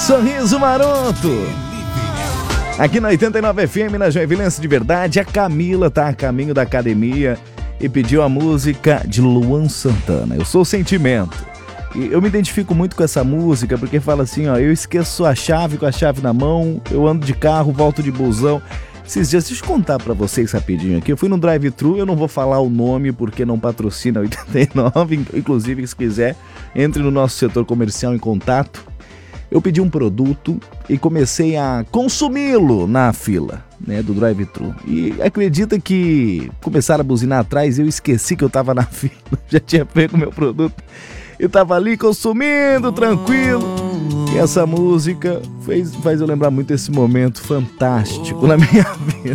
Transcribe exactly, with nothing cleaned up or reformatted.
Sorriso Maroto. Aqui na oitenta e nove F M, na Joinvilense de verdade, a Camila tá a caminho da academia e pediu a música de Luan Santana, Eu Sou Sentimento. E eu me identifico muito com essa música porque fala assim, ó, eu esqueço a chave com a chave na mão, eu ando de carro, volto de busão. Esses dias, deixa eu contar pra vocês rapidinho aqui, eu fui no drive-thru, eu não vou falar o nome porque não patrocina oitenta e nove, inclusive se quiser, entre no nosso setor comercial em contato. Eu pedi um produto e comecei a consumi-lo na fila, né, do drive-thru. E acredita que começaram a buzinar atrás e eu esqueci que eu tava na fila, já tinha pego o meu produto. Eu tava ali consumindo, tranquilo. E essa música fez, faz eu lembrar muito esse momento fantástico na minha vida.